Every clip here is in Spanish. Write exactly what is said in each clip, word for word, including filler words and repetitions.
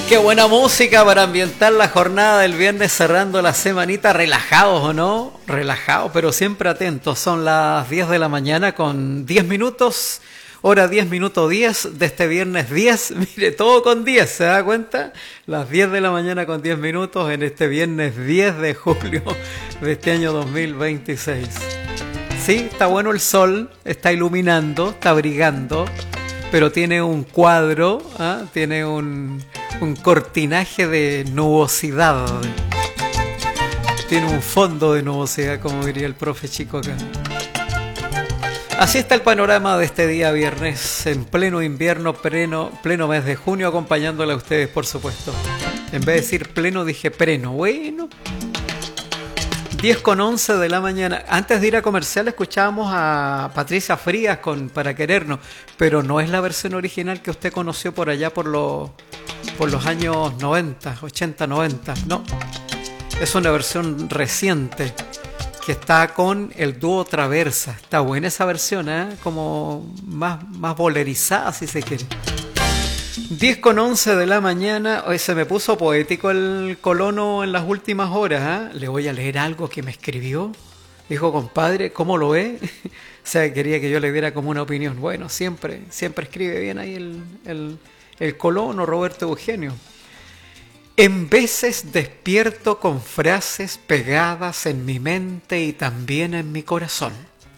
Qué buena música para ambientar la jornada del viernes, cerrando la semanita, relajados o no, relajados, pero siempre atentos. Son las diez de la mañana con diez minutos, hora diez minutos diez de este viernes diez, mire, todo con diez, ¿se da cuenta? Las diez de la mañana con diez minutos en este viernes diez de julio de este año dos mil veintiséis. Sí, está bueno el sol, está iluminando, está brillando, pero tiene un cuadro, ¿eh? tiene un... un cortinaje de nubosidad. Tiene un fondo de nubosidad, como diría el profe Chico acá. Así está el panorama de este día viernes, en pleno invierno, pleno, pleno mes de junio, acompañándole a ustedes, por supuesto. En vez de decir pleno, dije preno. Bueno, diez con once de la mañana. Antes de ir a comercial escuchábamos a Patricia Frías con Para Querernos, pero no es la versión original que usted conoció por allá por los... por los años noventa, ochenta, noventa, no. Es una versión reciente que está con el dúo Traversa. Está buena esa versión, ¿eh? Como más, más bolerizada, si se quiere. diez con once de la mañana. Hoy se me puso poético el colono en las últimas horas, ¿eh? Le voy a leer algo que me escribió. Dijo, compadre, ¿cómo lo ve? O sea, quería que yo le diera como una opinión. Bueno, siempre, siempre escribe bien ahí el... el El colono Roberto Eugenio. En veces despierto con frases pegadas en mi mente y también en mi corazón.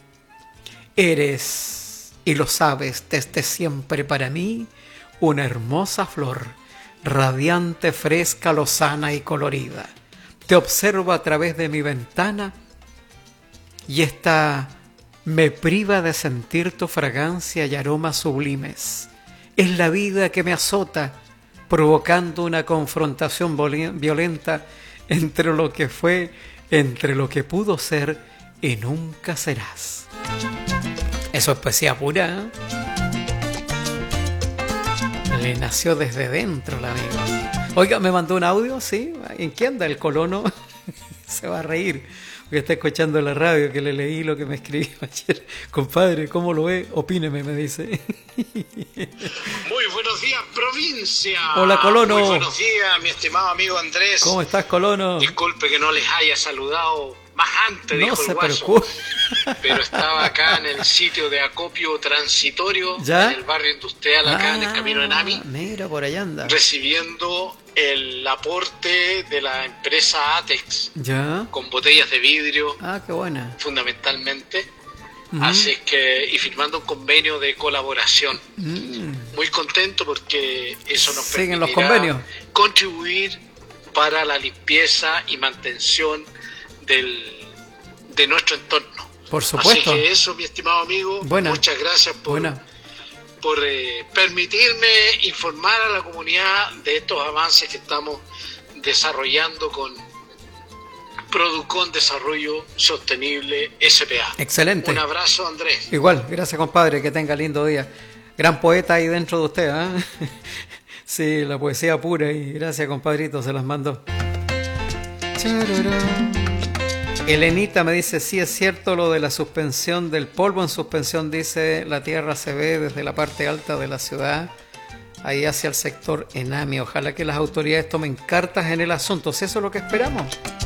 Eres, y lo sabes desde siempre para mí, una hermosa flor, radiante, fresca, lozana y colorida. Te observo a través de mi ventana y esta me priva de sentir tu fragancia y aromas sublimes. Es la vida que me azota, provocando una confrontación violenta entre lo que fue, entre lo que pudo ser y nunca serás. Eso es poesía pura, ¿eh? Le nació desde dentro la amiga. Oiga, me mandó un audio, ¿sí? ¿En qué anda el colono? Se va a reír. Porque está escuchando la radio, que le leí lo que me escribió ayer. Compadre, ¿cómo lo ve? Opíneme, me dice. Muy buenos días, provincia. Hola, colono. Muy buenos días, mi estimado amigo Andrés. ¿Cómo estás, colono? Disculpe que no les haya saludado más antes, no dijo se el guaso. Preocupe. Pero estaba acá en el sitio de acopio transitorio, ¿ya? en el barrio industrial, acá ah, en el camino de Nami. Mira, por allá anda. Recibiendo el aporte de la empresa Atex. ¿Ya? Con botellas de vidrio. Ah, qué buena. Fundamentalmente. Uh-huh. Así es que, y firmando un convenio de colaboración. Uh-huh. Muy contento porque eso nos ¿siguen permitirá los convenios? Contribuir para la limpieza y mantención del, de nuestro entorno. Por supuesto. Así que eso, mi estimado amigo, buena. Muchas gracias por, buena. por eh, permitirme informar a la comunidad de estos avances que estamos desarrollando con Producon Desarrollo Sostenible S P A. Excelente. Un abrazo, Andrés. Igual, gracias, compadre, que tenga lindo día. Gran poeta ahí dentro de usted, ¿eh? Sí, la poesía pura, y gracias, compadrito, se las mandó. Elenita me dice, sí es cierto lo de la suspensión del polvo en suspensión, dice, la tierra se ve desde la parte alta de la ciudad, ahí hacia el sector Enami. Ojalá que las autoridades tomen cartas en el asunto, si eso es lo que esperamos.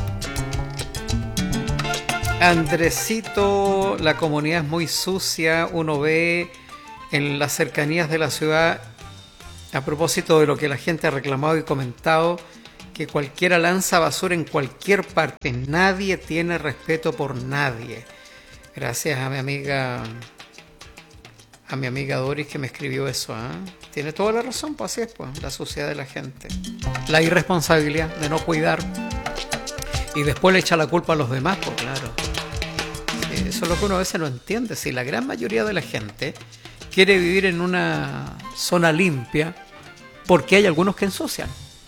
Andresito, la comunidad es muy sucia, uno ve en las cercanías de la ciudad, a propósito de lo que la gente ha reclamado y comentado, que cualquiera lanza basura en cualquier parte, nadie tiene respeto por nadie. Gracias a mi amiga a mi amiga Doris que me escribió eso, ¿eh? Tiene toda la razón, pues así es, pues, la suciedad de la gente, la irresponsabilidad de no cuidar y después le echa la culpa a los demás, pues claro. Sí, eso es lo que uno a veces no entiende. Si la gran mayoría de la gente quiere vivir en una zona limpia, porque hay algunos que ensucian.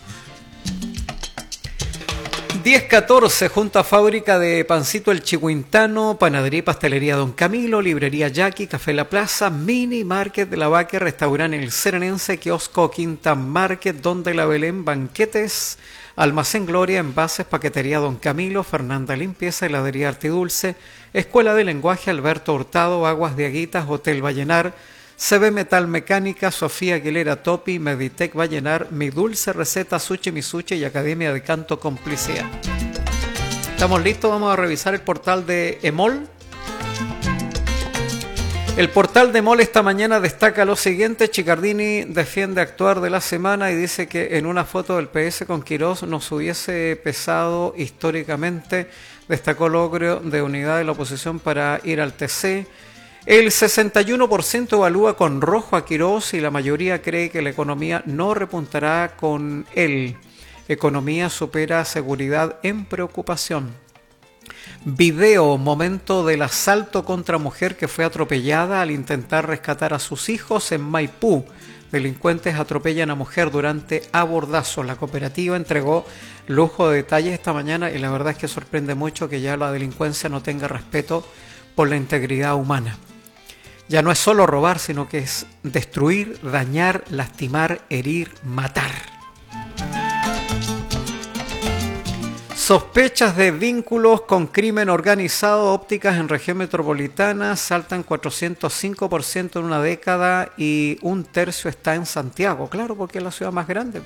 diez catorce, junto a fábrica de Pancito El Chihuintano, panadería y pastelería Don Camilo, librería Jackie, Café La Plaza, mini market de la Vaque, restaurante El Serenense, kiosco Quinta Market, Donde la Belén, banquetes, almacén Gloria, envases, paquetería Don Camilo, Fernanda Limpieza, heladería Artidulce, escuela de lenguaje Alberto Hurtado, aguas de Aguitas, Hotel Vallenar, C B Metal Mecánica, Sofía Aguilera Topi, Meditec va a llenar Mi Dulce Receta, Sushi Misuche y Academia de Canto Complicidad. ¿Estamos listos? Vamos a revisar el portal de EMOL. El portal de EMOL esta mañana destaca lo siguiente: Chicardini defiende actuar de la semana y dice que en una foto del P S con Quirós nos hubiese pesado históricamente. Destacó logro de unidad de la oposición para ir al T C. El sesenta y uno por ciento evalúa con rojo a Quirós y la mayoría cree que la economía no repuntará con él. Economía supera seguridad en preocupación. Video, momento del asalto contra mujer que fue atropellada al intentar rescatar a sus hijos en Maipú. Delincuentes atropellan a mujer durante abordazo. La cooperativa entregó lujo de detalles esta mañana y la verdad es que sorprende mucho que ya la delincuencia no tenga respeto por la integridad humana. Ya no es solo robar, sino que es destruir, dañar, lastimar, herir, matar. Sospechas de vínculos con crimen organizado, ópticas en región metropolitana saltan cuatrocientos cinco por ciento en una década y un tercio está en Santiago. Claro, porque es la ciudad más grande.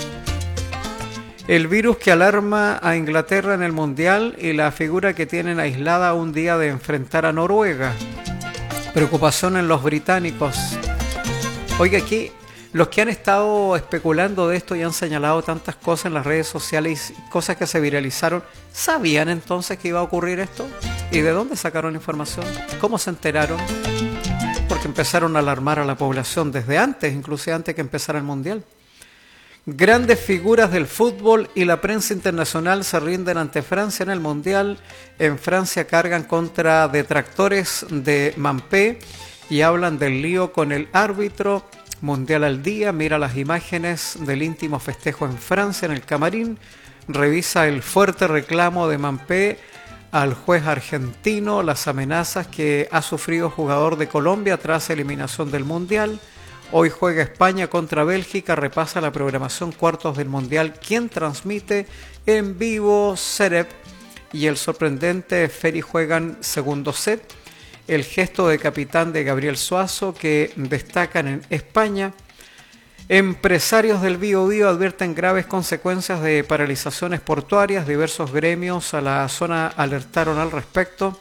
El virus que alarma a Inglaterra en el Mundial y la figura que tienen aislada un día de enfrentar a Noruega. Preocupación en los británicos. Oiga, aquí los que han estado especulando de esto y han señalado tantas cosas en las redes sociales, cosas que se viralizaron, ¿sabían entonces que iba a ocurrir esto? ¿Y de dónde sacaron la información? ¿Cómo se enteraron? Porque empezaron a alarmar a la población desde antes, incluso antes que empezara el Mundial. Grandes figuras del fútbol y la prensa internacional se rinden ante Francia en el Mundial. En Francia cargan contra detractores de Mampé y hablan del lío con el árbitro. Mundial al día, mira las imágenes del íntimo festejo en Francia en el camarín, revisa el fuerte reclamo de Mampé al juez argentino, las amenazas que ha sufrido jugador de Colombia tras eliminación del Mundial. Hoy juega España contra Bélgica, repasa la programación cuartos del Mundial, quien transmite en vivo Cerep y el sorprendente Ferry juegan segundo set. El gesto de capitán de Gabriel Suazo que destacan en España. Empresarios del Biobío advierten graves consecuencias de paralizaciones portuarias. Diversos gremios a la zona alertaron al respecto.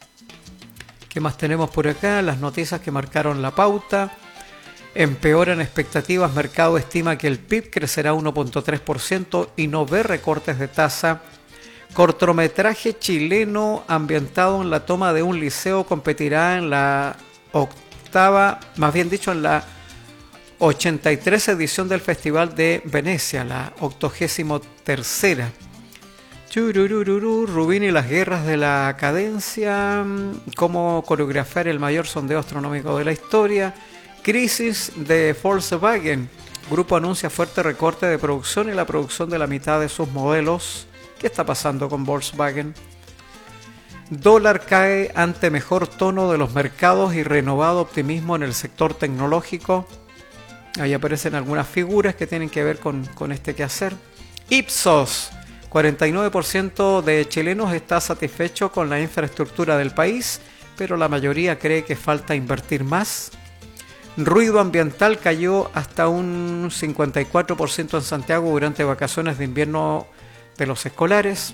¿Qué más tenemos por acá? Las noticias que marcaron la pauta. Empeoran expectativas. Mercado estima que el P I B crecerá uno punto tres por ciento y no ve recortes de tasa. Cortometraje chileno ambientado en la toma de un liceo competirá en la octava, más bien dicho en la ochenta y tres edición del Festival de Venecia, la octogésimo tercera. Chururururu, Rubín y las guerras de la cadencia, cómo coreografiar el mayor sondeo astronómico de la historia, crisis de Volkswagen, grupo anuncia fuerte recorte de producción y la producción de la mitad de sus modelos. ¿Qué está pasando con Volkswagen? Dólar cae ante mejor tono de los mercados y renovado optimismo en el sector tecnológico. Ahí aparecen algunas figuras que tienen que ver con, con este quehacer. Ipsos, cuarenta y nueve por ciento de chilenos está satisfecho con la infraestructura del país, pero la mayoría cree que falta invertir más. Ruido ambiental cayó hasta un cincuenta y cuatro por ciento en Santiago durante vacaciones de invierno de los escolares.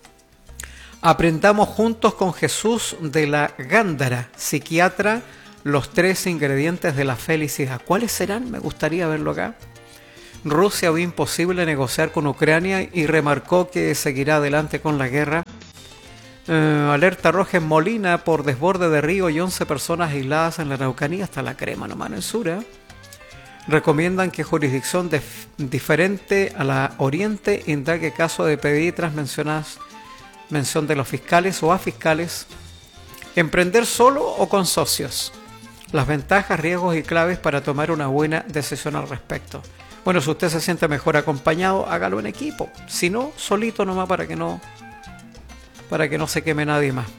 Aprendamos juntos con Jesús de la Gándara, psiquiatra, los tres ingredientes de la felicidad. ¿Cuáles serán? Me gustaría verlo acá. Rusia vio imposible negociar con Ucrania y remarcó que seguirá adelante con la guerra. Eh, alerta roja en Molina por desborde de río y once personas aisladas en la Araucanía. Hasta la crema nomás en Sura. Recomiendan que jurisdicción def- diferente a la Oriente indague caso de P D I tras mencionas, mención de los fiscales o a fiscales. Emprender solo o con socios. Las ventajas, riesgos y claves para tomar una buena decisión al respecto. Bueno, si usted se siente mejor acompañado, hágalo en equipo. Si no, solito nomás para que no, para que no se queme nadie más.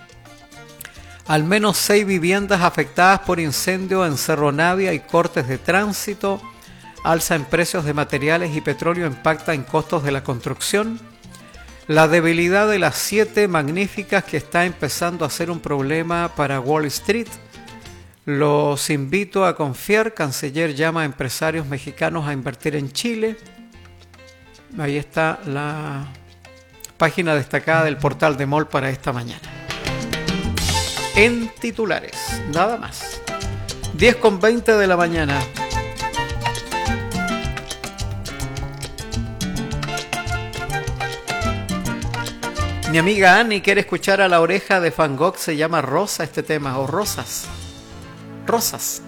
Al menos seis viviendas afectadas por incendio en Cerro Navia y cortes de tránsito. Alza en precios de materiales y petróleo impacta en costos de la construcción. La debilidad de las siete magníficas que está empezando a ser un problema para Wall Street. Los invito a confiar. Canciller llama a empresarios mexicanos a invertir en Chile. Ahí está la página destacada del portal de M O L para esta mañana. En titulares, nada más. diez con veinte de la mañana. Mi amiga Annie quiere escuchar a La Oreja de Van Gogh. Se llama Rosa este tema, o Rosas. Rosas.